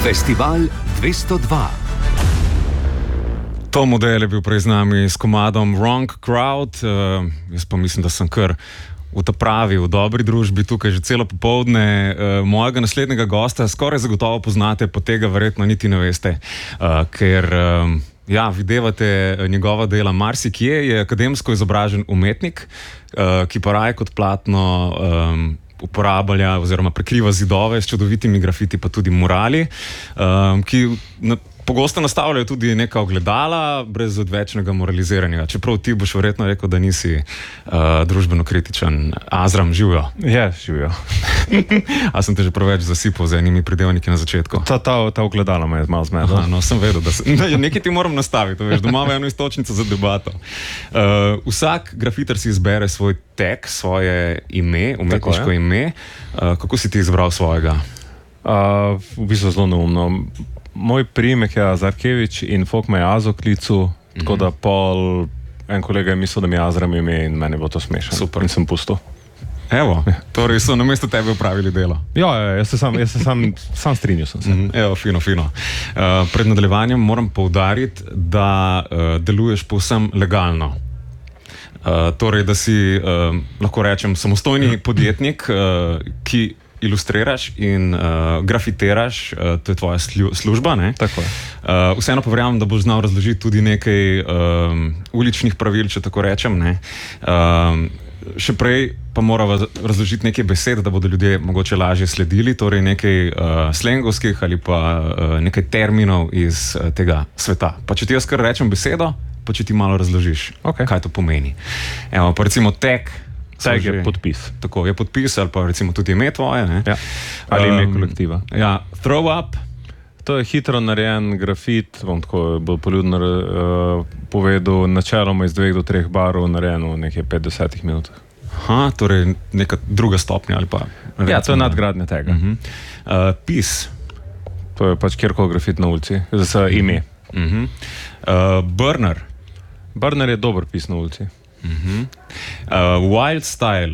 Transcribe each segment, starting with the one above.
Festival 202. To model je bil prej z nami s komadom Wrong Crowd. Jaz pa mislim, da sem kar v ta pravi, v dobri družbi tukaj že celo popoldne. Mojega naslednjega gosta skoraj zagotovo poznate, pa tega verjetno niti ne veste, ker videvate njegova dela marsikje. Je akademsko izobražen umetnik, ki pa raje kot platno uporablja oziroma prekriva zidove s čudovitimi grafiti, pa tudi murali, ki pogosto nastavljajo tudi neka ogledala brez odvečnega moraliziranja. Čeprav ti boš verjetno rekel, da nisi družbeno kritičen. Azram, živijo? Ja, živijo. A sem te že preveč zasipal z enimi pridevniki na začetku? Ta ogledala me je malo zmedla. No, sem vedel, da nekaj ti moram nastaviti, veš, da imamo eno istočnico za debato. Vsak grafiter si izbere svoj tag, svoje ime, umetniško ime. Kako si ti izbral svojega? V bistvu zelo neumno. Moj priimek je Azarkevič in folk me je Azo klical, tako da en kolega je mislil, da mi je Azram ime in meni bo to smešno. Super. In sem pustil. Evo, torej so namesto tebe upravili delo. Ja, jaz se sam strinjal sem se. Evo, fino. Pred nadaljevanjem moram poudariti, da deluješ povsem legalno. Torej, da si, lahko rečem, samostojni podjetnik, ki ilustriraš in grafitiraš, to je tvoja služba, ne? Tako je. Vseeno pa verjamem, da boš znal razložiti tudi nekaj uličnih pravil, če tako rečem, ne? Še prej pa morava razložiti nekaj besed, da bodo ljudje mogoče lažje sledili, torej nekaj slengovskih ali pa nekaj terminov iz tega sveta. Pa če ti jaz kar rečem besedo, pa če ti malo razložiš, kaj to pomeni. Evo, pa recimo tag. Tag je podpis. Tako, je podpis ali pa recimo tudi ime tvoje, ne? Ja. Ali ime kolektiva. Ja, throw up. To je hitro narejen grafit, bom tako bolj poljudno povedal, načeloma iz 2 do 3 barov narejeno v nekaj 50 minutah. Aha, torej neka druga stopnja ali pa... Ja, to je nadgradnja tega. Pis. To je pač kjerkoli grafit na ulici, z ime. Burner. Burner je dober pis na ulici. Wild style.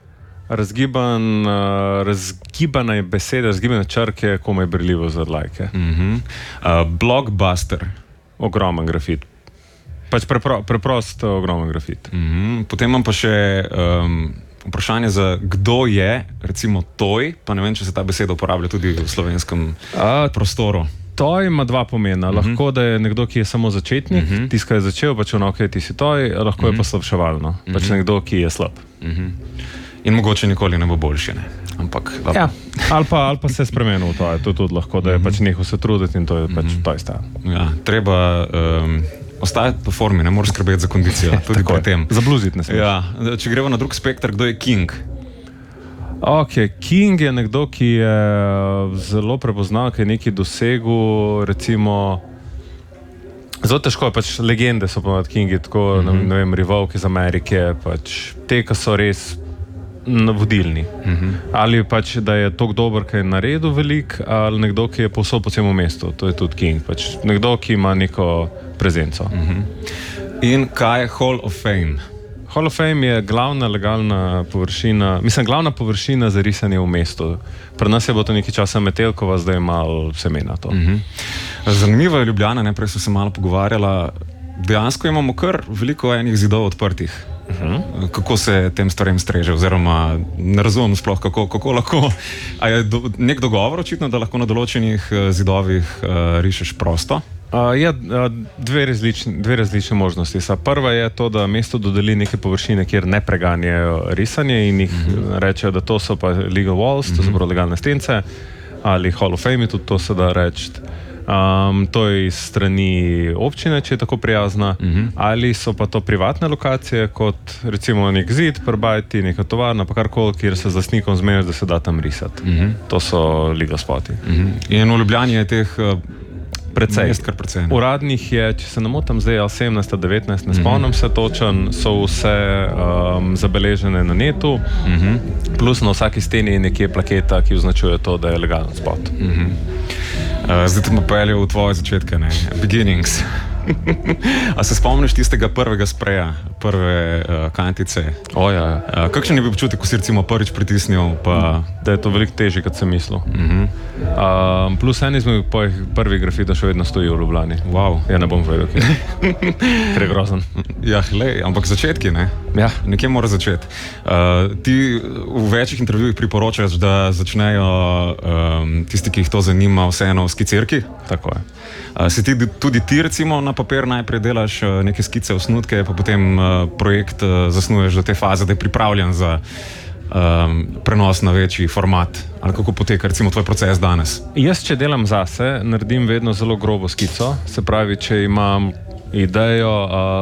Razgibana je beseda, razgibane črke, komaj berljivo za lajke. Blockbuster. Ogromen grafit. Pač preprost ogromen grafit. Potem imam pa še vprašanje za kdo je, recimo toj, pa ne vem, če se ta beseda uporablja tudi v slovenskem prostoru. Toj ima 2 pomena. Lahko, da je nekdo, ki je samo začetnik, tisti, ki je začel, pač ti si toj, lahko je pa slabševalno. Pač nekdo, ki je slab. In mogoče nikoli ne bo boljši, ne? Ampak... Ja, ali pa se je spremenil v toj. To je tudi lahko, da je pač nehal se truditi in to je pač toj stajal. Ja, treba ostajati po formi, ne moraš skrbeti za kondicijo. Tudi pri tem. Zabluziti ne smeš. Ja, če gremo na drug spektr, kdo je king? King je nekdo, ki je zelo prepoznan, ki je nekaj dosegel, recimo, zelo težko je, pač legende so ponovno kingi, tako, ne vem, Revolk iz Amerike, pač te, ki so res vodilni. Ali pač, da je toliko dober, ki je naredil velik, ali nekdo, ki je povsod po celem mestu, to je tudi king, pač nekdo, ki ima neko prezenco. In kaj je Hall of Fame? Hall of Fame je glavna legalna površina, glavna površina za risanje v mestu. Pri nas je bilo to nekaj časa Metelkova, zdaj je malo semena to. Zanimivo je Ljubljana, prej sem se malo pogovarjala, dejansko imamo kar veliko enih zidov odprtih. Kako se tem stvarem streže, oziroma ne razumem sploh, kako lahko, a je nek dogovor očitno, da lahko na določenih zidovih rišeš prosto? Dve različne možnosti. Prva je to, da mesto dodeli neke površine, kjer ne preganjajo risanje in jih rečejo, da to so pa legal walls, to so prav legalne stence, ali Hall of Fame, tudi to se da reči. To je iz strani občine, če je tako prijazna, ali so pa to privatne lokacije, kot recimo nek zid, prbajti, neka tovarna, pa karkoli, kjer se z lastnikom zmeniš, da se da tam risati. To so legal spoti. In v Ljubljani je teh precej. Uradnih je, če se ne motim, zdaj 18, 19, ne spomnim se točen, so vse zabeležene na netu, plus na vsaki steni je nekje plaketa, ki označuje to, da je legalen spot. Zdaj te popeljal v tvoje začetke, ne? Beginnings. A se spomniš tistega prvega spreja, prve kantice. Ja. Kakšen je bil občutek, ko si recimo prvič pritisnil? Da je to veliko težje, kot sem mislil. Plus en izmed prvih grafitov še vedno stoji v Ljubljani. Wow. Ja, ne bom povedal, ker je grozen. Ja, ampak začetki, ne? Ja. Nekje mora začeti. Ti v večjih intervjujih priporočaš, da začnejo tisti, ki jih to zanima, vseeno v skicirki? Tako je. Si tudi ti recimo na papir najprej delaš neke skice, osnutke, pa potem projekt zasnuješ do te faze, da je pripravljen za prenos na večji format? Ali kako poteka recimo tvoj proces danes? Jaz, če delam zase, naredim vedno zelo grobo skico. Se pravi, če imam idejo,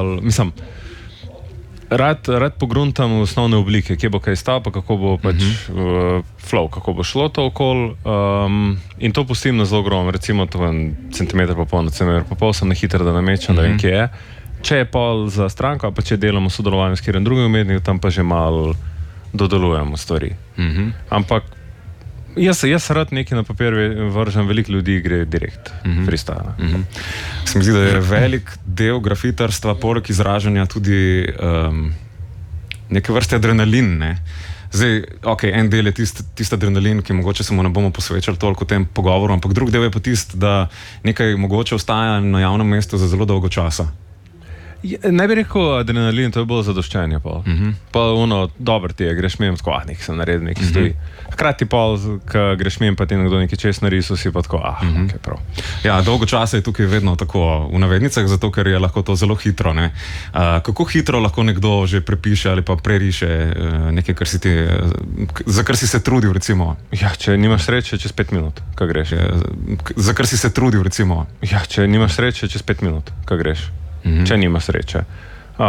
rad pogruntam v osnovne oblike, kje bo kaj stal, pa kako bo flow, kako bo šlo to okol, in to pustim na zelo grobem, recimo to centimeter pa pol na centimeter pa pol, sem na hitro, da namečem, da vem, kje je. Če je pol za stranko, pa če delamo v sodelovanju s katerim drugim umetnikom, tam pa že malo dodelujemo stvari. Ampak jaz rad nekaj na papir vržem, veliko ljudi gre direkt, freestyle. Se mi zdi, da je velik del grafitarstva, poleg izražanja, tudi neke vrste adrenalin, ne? Zdaj, en del je tist adrenalin, ki mogoče se mu ne bomo posvečali toliko v tem pogovoru, ampak drug del je pa tist, da nekaj mogoče ostaja na javnem mestu za zelo dolgo časa. Ne bi rekel adrenalin, to je bolj zadoščenje. Pa dobro ti je, greš mimo, tako, nekaj sem naredil, nekaj stoji. Hkrati ko greš mimo, pa ti nekdo nekaj čez narisal, si pa tako, ok, prav. Ja, dolgo časa je tukaj vedno tako v navednicah, zato ker je lahko to zelo hitro, ne. Kako hitro lahko nekdo že prepiše ali pa preriše nekaj, za kar si se trudil, recimo? Ja, če nimaš sreče, čez 5 minut, kaj greš? Za kar si se trudil, recimo? Ja, če nimaš sreče, čez 5 minut, kaj greš? Če nima sreče.